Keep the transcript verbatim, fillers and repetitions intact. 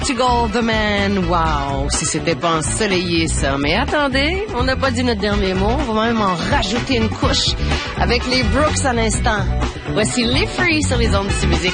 To Gold the Man, wow, si c'était pas ensoleillé ça. Mais attendez, on n'a pas dit notre dernier mot, on va même en rajouter une couche avec les Brooks à l'instant. Voici les Free sur les ondes de musique.